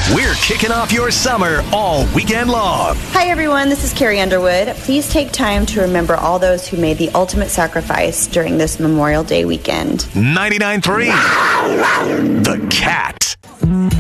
We're kicking off your summer all weekend long. Hi, everyone. This is Carrie Underwood. Please take time to remember all those who made the ultimate sacrifice during this Memorial Day weekend. 99.3 The Cat.